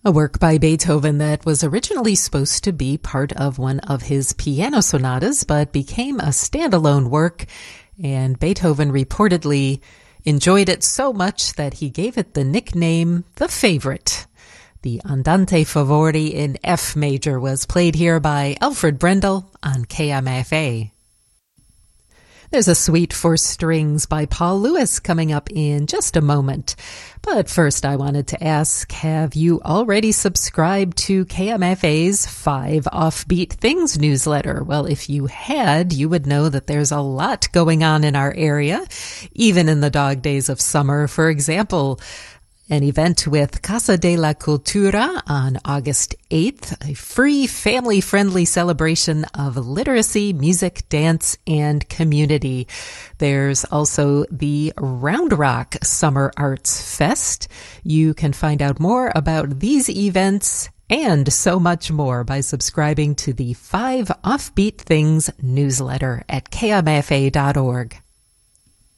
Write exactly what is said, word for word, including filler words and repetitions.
A work by Beethoven that was originally supposed to be part of one of his piano sonatas, but became a standalone work, and Beethoven reportedly enjoyed it so much that he gave it the nickname The Favorite. The Andante Favori in F major was played here by Alfred Brendel on K M F A. There's a suite for strings by Paul Lewis coming up in just a moment. But first I wanted to ask, have you already subscribed to K M F A's Five Offbeat Things newsletter? Well, if you had, you would know that there's a lot going on in our area, even in the dog days of summer. For example, an event with Casa de la Cultura on August eighth, a free family-friendly celebration of literacy, music, dance, and community. There's also the Round Rock Summer Arts Fest. You can find out more about these events and so much more by subscribing to the Five Offbeat Things newsletter at K M F A dot org.